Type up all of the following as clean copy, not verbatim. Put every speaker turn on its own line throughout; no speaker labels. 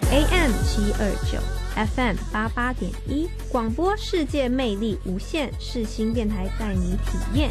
AM729，FM88.1，广播世界魅力无限，世新电台带你体验。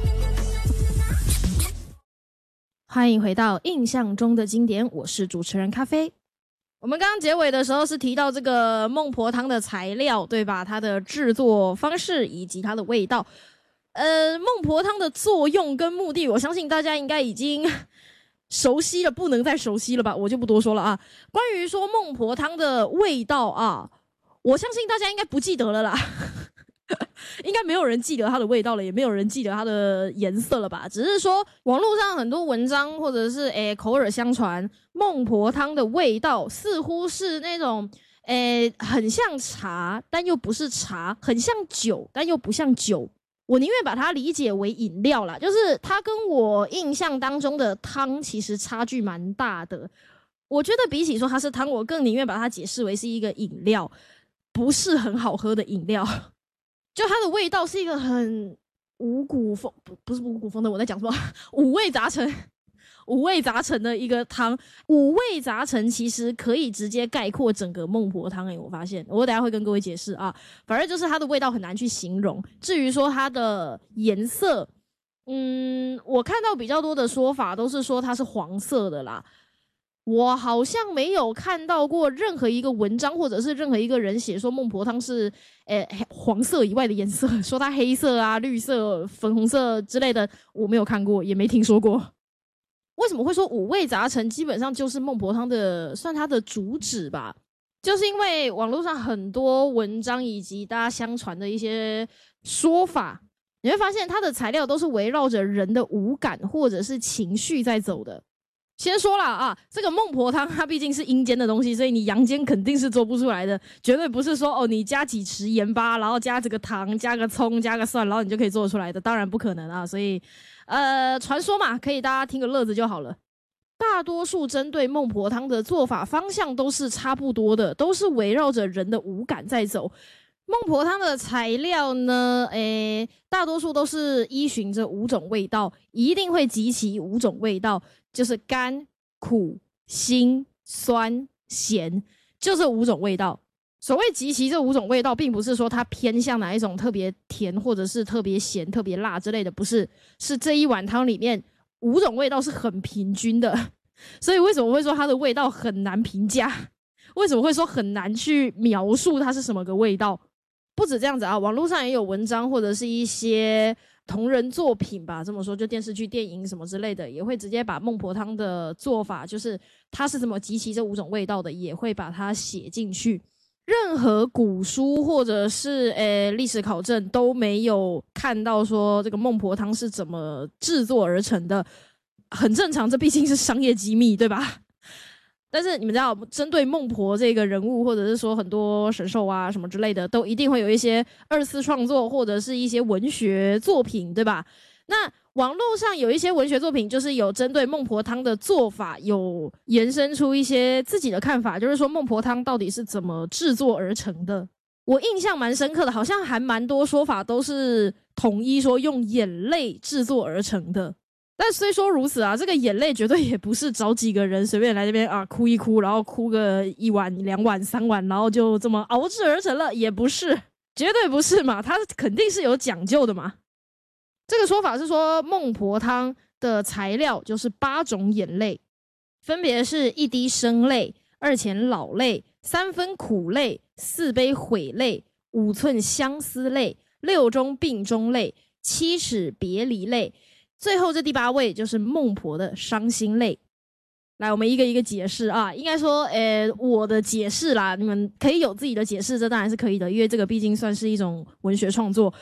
欢迎回到印象中的经典，我是主持人咖啡。我们刚刚结尾的时候是提到这个孟婆汤的材料，对吧？它的制作方式以及它的味道。孟婆汤的作用跟目的，我相信大家应该已经熟悉了，不能再熟悉了吧？我就不多说了啊。关于说孟婆汤的味道啊，我相信大家应该不记得了啦。应该没有人记得它的味道了，也没有人记得它的颜色了吧？只是说网络上很多文章或者是口耳相传，孟婆汤的味道似乎是那种很像茶，但又不是茶；很像酒，但又不像酒。我宁愿把它理解为饮料啦，就是它跟我印象当中的汤其实差距蛮大的。我觉得比起说它是汤，我更宁愿把它解释为是一个饮料，不是很好喝的饮料。就它的味道是一个很五谷丰，不是五谷丰的，我在讲什么？五味杂陈的一个汤。五味杂陈其实可以直接概括整个孟婆汤我发现我等一下会跟各位解释啊。反正就是它的味道很难去形容。至于说它的颜色，我看到比较多的说法都是说它是黄色的啦。我好像没有看到过任何一个文章或者是任何一个人写说孟婆汤是黄色以外的颜色，说它黑色啊、绿色、粉红色之类的，我没有看过，也没听说过。为什么会说五味杂陈基本上就是孟婆汤的算它的主旨吧？就是因为网络上很多文章以及大家相传的一些说法，你会发现它的材料都是围绕着人的五感或者是情绪在走的。先说啦啊，这个孟婆汤它毕竟是阴间的东西，所以你阳间肯定是做不出来的，绝对不是说你加几匙盐巴，然后加这个糖、加个葱、加个蒜，然后你就可以做出来的，当然不可能啊。所以传说嘛，可以大家听个乐子就好了。大多数针对孟婆汤的做法方向都是差不多的，都是围绕着人的五感在走。孟婆汤的材料呢，大多数都是依循着五种味道，一定会集齐五种味道，就是甘、苦、辛、酸、咸，就这五种味道。所谓集齐这五种味道，并不是说它偏向哪一种特别甜或者是特别咸、特别辣之类的，不是，是这一碗汤里面五种味道是很平均的。所以为什么会说它的味道很难评价？为什么会说很难去描述它是什么个味道？不止这样子啊，网络上也有文章或者是一些同人作品吧，这么说就电视剧、电影什么之类的，也会直接把孟婆汤的做法，就是它是怎么集齐这五种味道的，也会把它写进去。任何古书或者是历史考证都没有看到说这个孟婆汤是怎么制作而成的，很正常，这毕竟是商业机密，对吧？但是你们知道，针对孟婆这个人物，或者是说很多神兽啊什么之类的，都一定会有一些二次创作或者是一些文学作品，对吧？那网络上有一些文学作品，就是有针对孟婆汤的做法，有延伸出一些自己的看法，就是说孟婆汤到底是怎么制作而成的。我印象蛮深刻的，好像还蛮多说法都是统一说用眼泪制作而成的。但虽说如此啊，这个眼泪绝对也不是找几个人随便来这边啊哭一哭，然后哭个一碗、两碗、三碗，然后就这么熬制而成了，也不是，绝对不是嘛，它肯定是有讲究的嘛。这个说法是说孟婆汤的材料就是8种眼泪，分别是1滴生泪、2钱老泪、3分苦泪、4杯悔泪、5寸相思泪、6中病中泪、7尺别离泪，最后这第8位就是孟婆的伤心泪。来，我们一个一个解释啊。应该说我的解释啦，你们可以有自己的解释，这当然是可以的，因为这个毕竟算是一种文学创作。